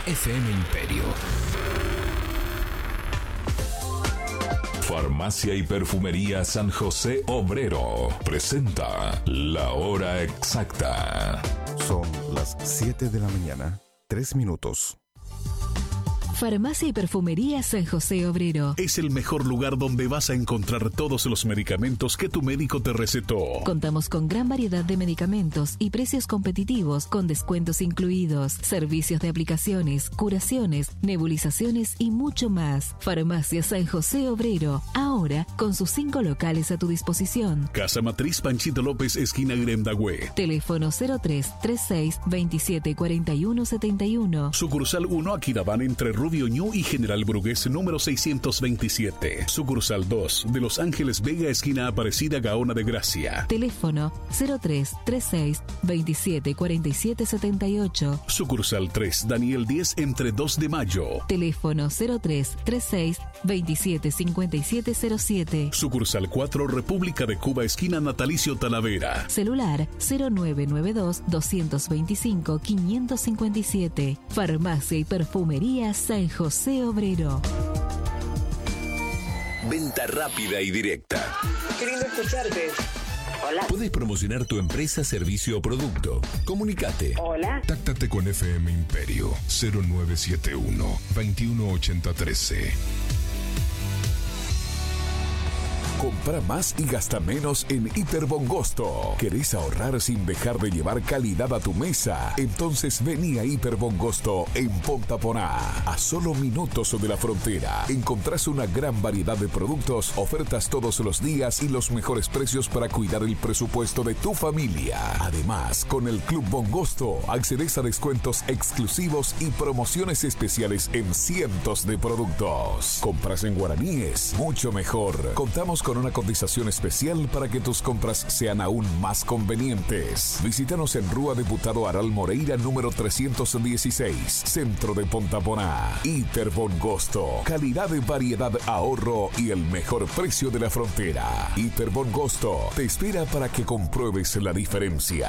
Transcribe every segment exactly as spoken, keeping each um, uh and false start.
F M Imperio. Farmacia y Perfumería San José Obrero presenta La Hora Exacta. Son las siete de la mañana, tres minutos. Farmacia y Perfumería San José Obrero. Es el mejor lugar donde vas a encontrar todos los medicamentos que tu médico te recetó. Contamos con gran variedad de medicamentos y precios competitivos con descuentos incluidos, servicios de aplicaciones, curaciones, nebulizaciones y mucho más. Farmacia San José Obrero, ahora con sus cinco locales a tu disposición. Casa Matriz Panchito López, esquina Grendagüe. Teléfono cero tres treinta y seis veintisiete cuarenta y uno setenta y uno. Sucursal uno, Aquidabán, entre Rubio Ñu y General Brugués, número seiscientos veintisiete. Sucursal dos, de Los Ángeles Vega, esquina Aparecida Gaona de Gracia. Teléfono cero tres treinta y seis veintisiete cuarenta y siete setenta y ocho. Sucursal tres, Daniel diez, entre dos de mayo. Teléfono cero tres treinta y seis veintisiete cincuenta y siete cero siete. Sucursal cuatro, República de Cuba, esquina Natalicio Talavera. Celular cero nueve nueve dos dos dos cinco cinco cinco siete. Farmacia y Perfumería San José Obrero. Venta rápida y directa. Qué lindo escucharte. Hola. Puedes promocionar tu empresa, servicio o producto. Comunicate. Hola. Táctate con F M Imperio cero nueve siete uno, veintiuno ochenta trece. Compra más y gasta menos en Hiperbongosto. ¿Querés ahorrar sin dejar de llevar calidad a tu mesa? Entonces vení a Hiperbongosto en Pontaponá. A solo minutos de la frontera encontrás una gran variedad de productos, ofertas todos los días y los mejores precios para cuidar el presupuesto de tu familia. Además, con el Club Bongosto accedes a descuentos exclusivos y promociones especiales en cientos de productos. Compras en guaraníes, mucho mejor. Contamos con una cotización especial para que tus compras sean aún más convenientes. Visítanos en Rúa Diputado Aral Moreira, número trescientos dieciséis, centro de Pontaponá. Hiperbongosto, calidad, variedad, ahorro y el mejor precio de la frontera. Hiperbongosto te espera para que compruebes la diferencia.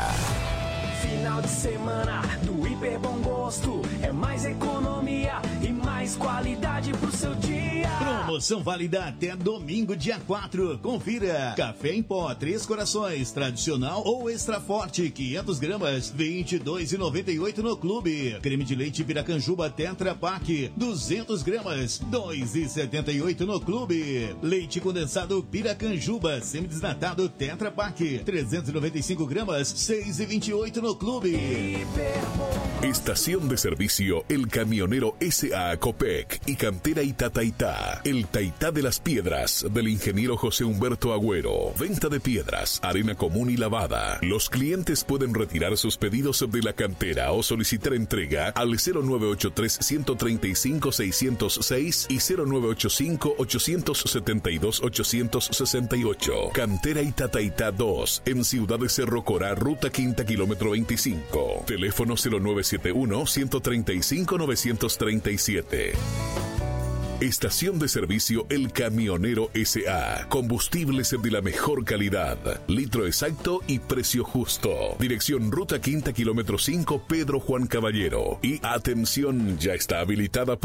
Final de semana do Hiperbongosto é mais economia e mais qualidade pro seu dia. Promoção válida até domingo, dia quatro. Confira. Café em pó, Três Corações, tradicional ou extra forte, quinhentas gramas, vinte e dois reais e noventa e oito no clube. Creme de leite Piracanjuba Tetra Pak, duzentas gramas, dois reais e setenta e oito no clube. Leite condensado Piracanjuba, semidesnatado Tetra Pak, trezentas e noventa e cinco gramas, seis reais e vinte e oito no clube. Estación de servicio El Camionero S A Copec y Cantera Itataitá. El Taitá de las Piedras del ingeniero José Humberto Agüero. Venta de piedras, arena común y lavada. Los clientes pueden retirar sus pedidos de la cantera o solicitar entrega al cero nueve ocho tres, uno tres cinco, seis cero seis y cero nueve ocho cinco, ocho siete dos, ocho seis ocho. Cantera Itataitá dos, en Ciudad de Cerro Corá, ruta quinta, kilómetro veinticinco. Teléfono cero nueve siete uno, uno tres cinco, nueve tres siete. Estación de servicio El Camionero S A. Combustibles de la mejor calidad. Litro exacto y precio justo. Dirección ruta quinta, kilómetro cinco, Pedro Juan Caballero. Y atención, ya está habilitada para